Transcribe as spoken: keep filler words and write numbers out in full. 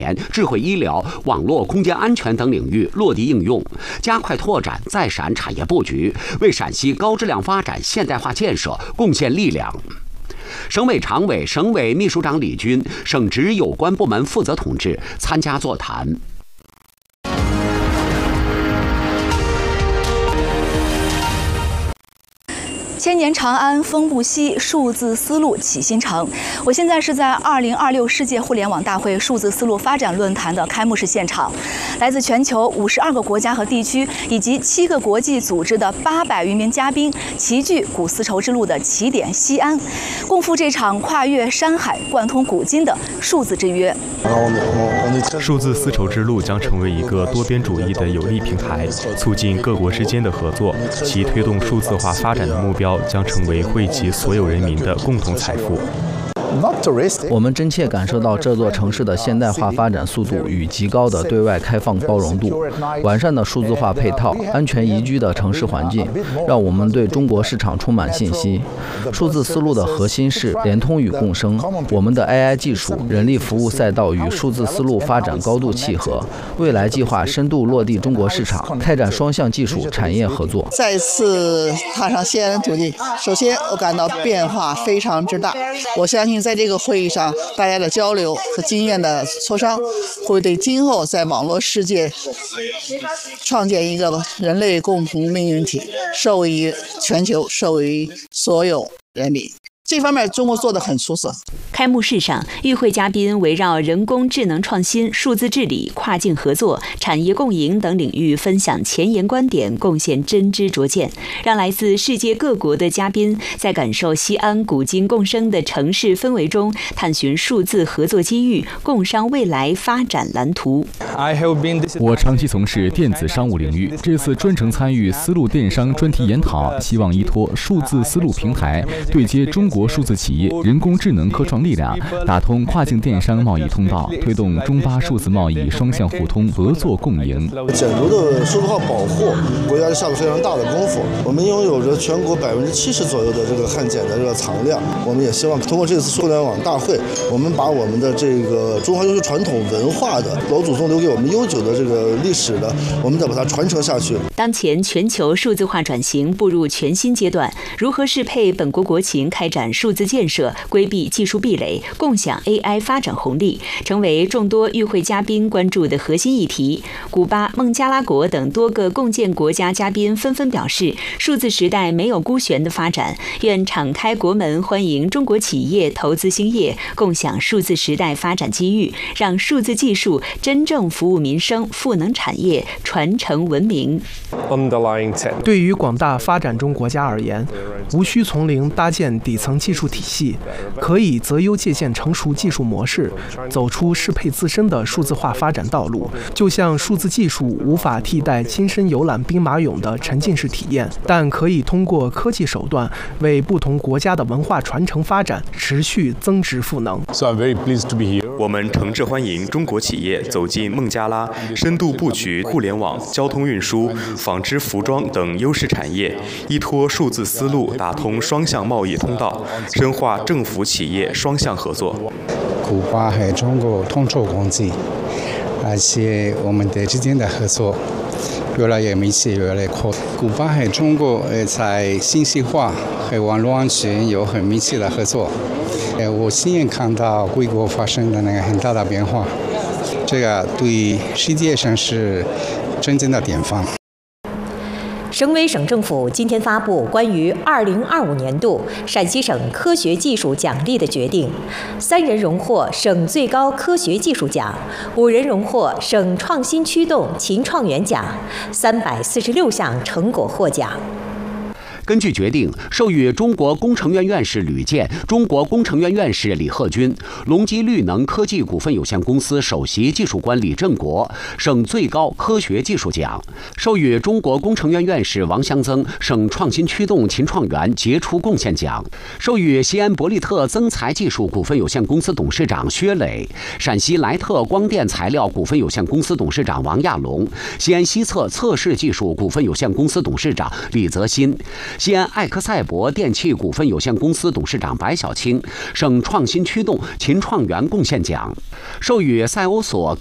智慧医疗、网络空间安全等领域落地应用，加快拓展在陕产业布局，为陕西高质量发展现代化建设贡献力量。省委常委、省委秘书长李军、省直有关部门负责同志参加座谈。 千年长安风不息，数字丝路启新程。我现在是在二零二六世界互联网大会数字丝路发展论坛的开幕式现场，来自全球五十二个国家和地区以及七个国际组织的八百余名嘉宾齐聚古丝绸之路的起点西安，共赴这场跨越山海、贯通古今的数字之约。 数字丝绸之路将成为一个多边主义的有力平台，促进各国之间的合作。其推动数字化发展的目标将成为惠及所有人民的共同财富。 我们真切感受到这座城市的现代化发展速度与极高的对外开放包容度，完善的数字化配套、安全宜居的城市环境，让我们对中国市场充满信心。数字丝路的核心是联通与共生，我们的 A I 技术、人力服务赛道与数字丝路发展高度契合，未来计划深度落地中国市场，开展双向技术产业合作。 再次踏上西安土地，首先我感到变化非常之大，我相信在这个会议上，大家的交流和经验的磋商，会对今后在网络世界创建一个人类共同命运体，受惠于全球，受惠于所有人民。这方面中国做得很出色。 开幕式上，与会嘉宾围绕人工智能创新、数字治理、跨境合作、产业共赢等领域分享前沿观点，贡献真知灼见，让来自世界各国的嘉宾在感受西安古今共生的城市氛围中，探寻数字合作机遇，共商未来发展蓝图。 我长期从事电子商务领域，这次专程参与丝路电商专题研讨，希望依托数字丝路平台，对接中国数字企业人工智能科创力量，打通跨境电商贸易通道，推动中巴数字贸易双向互通、合作共赢。 简竹的数字化保护，国家下了非常大的功夫。我们拥有着全国百分之七十左右的这个汉简的这个藏量。我们也希望通过这次互联网大会，我们把我们的这个中华优秀传统文化的老祖宗留给我们悠久的这个历史的，我们再把它传承下去。 当前全球数字化转型步入全新阶段，如何适配本国国情开展数字建设，规避技术壁垒，共享 A I 发展红利，成为众多与会嘉宾关注的核心议题。古巴、孟加拉国等多个共建国家嘉宾纷纷表示，数字时代没有孤悬的发展，愿敞开国门欢迎中国企业投资兴业，共享数字时代发展机遇，让数字技术真正服务民生、赋能产业、传承文明。 对于广大发展中国家而言，无需从零搭建底层技术体系，可以择优借鉴成熟技术模式，走出适配自身的数字化发展道路。就像数字技术无法替代亲身游览兵马俑的沉浸式体验，但可以通过科技手段为不同国家的文化传承发展持续增值赋能。 我们诚挚欢迎中国企业走进孟加拉，深度布局互联网、交通运输、纺织服装等优势产业，依托数字丝路打通双向贸易通道，深化政府企业双向合作。 古巴和中国同舟共济，而且我们的之间的合作越来越密切，越来越扩。古巴和中国呃在信息化和网络安全有很密切的合作。呃，我亲眼看到贵国发生的那个很大的变化，这个对世界上是真正的典范。 省委省政府今天发布关于二零二五年度陕西省科学技术奖励的决定，三人荣获省最高科学技术奖，五人荣获省创新驱动勤创园奖，三百四十六项成果获奖。 根据决定，授予中国工程院院士吕健、中国工程院院士李鹤军、隆基绿能科技股份有限公司首席技术官李振国省最高科学技术奖；授予中国工程院院士王湘增省创新驱动勤创园杰出贡献奖；授予西安博利特增材技术股份有限公司董事长薛磊、陕西莱特光电材料股份有限公司董事长王亚龙、西安西测测试技术股份有限公司董事长李泽新。 西安艾克赛博电器股份有限公司董事长白小青，省创新驱动秦创园贡献奖，授予赛欧所